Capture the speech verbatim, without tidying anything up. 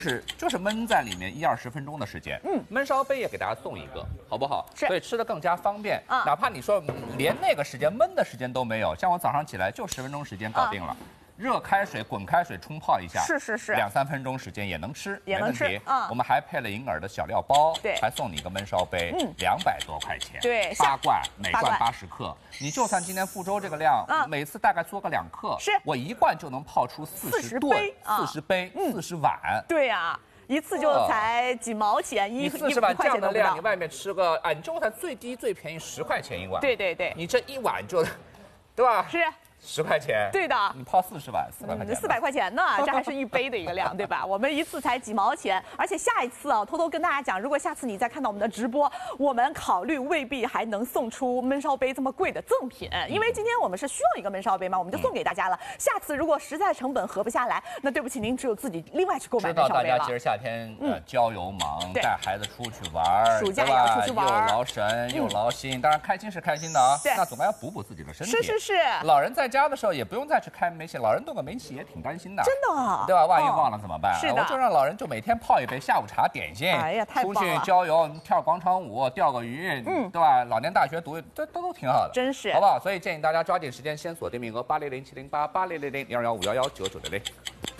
是就是焖在里面一二十分钟的时间， 嗯， 焖烧杯也给大家送一个，好不好？ 是， 所以吃的更加方便。 啊， 哪怕你说连那个时间焖的时间都没有，像我早上起来就十分钟时间搞定了。啊 热开水、滚开水冲泡一下， 是是是， 两三分钟时间也能吃， 也能吃。 嗯，我们还配了银耳的小料包， 对， 还送你一个焖烧杯，嗯，两百多块钱， 对， 八罐，每罐八十克。你就算今天福州这个量， 嗯， 每次大概做个两克， 是， 我一罐就能泡出四十顿、四十杯、四十碗。 对呀。 一次就才几毛钱，一四十碗这样的量，你外面吃个，啊，你就算最低最便宜十块钱一碗。 对对对， 你这一碗就，对吧？ 是。 十块钱， 对的， 你泡四十碗，四百块钱， 四百块钱呢，这还是一杯的一个量，对吧？我们一次才几毛钱，而且下一次啊，偷偷跟大家讲，如果下次你再看到我们的直播，我们考虑未必还能送出焖烧杯这么贵的赠品，因为今天我们是需要一个焖烧杯嘛，我们就送给大家了。下次如果实在成本合不下来，那对不起，您只有自己另外去购买焖烧杯了。 知道大家今儿夏天呃郊游忙，带孩子出去玩， 暑假也要出去玩， 又劳神又劳心，当然开心是开心的啊，那总该要补补自己的身体。 是是是， 老人在家的时候也不用。 再去开煤气，老人动个煤气也挺担心的， 真的啊， 对吧？万一忘了怎么办？ 是的， 我就让老人就每天泡一杯下午茶点心， 哎呀，太棒了！出去郊游，跳广场舞，钓个鱼，嗯，对吧？老年大学读，这都都挺好的， 真是， 好不好？所以建议大家抓紧时间，先锁定名额八零零七零八八零零零零二幺五幺幺九九零零。